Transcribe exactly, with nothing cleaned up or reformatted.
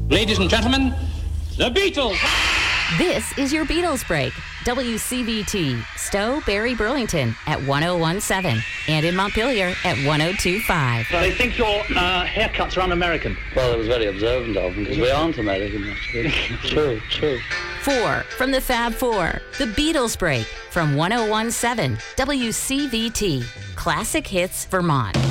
Ladies and gentlemen, the Beatles! This is your Beatles Break. W C V T, Stowe, Barry, Burlington at one oh one point seven and in Montpelier at one oh two point five. They think your uh, haircuts are un-American. Well, it was very observant of them because we aren't American, actually. True, true. Four from the Fab Four, the Beatles Break from one oh one point seven W C V T, Classic Hits, Vermont.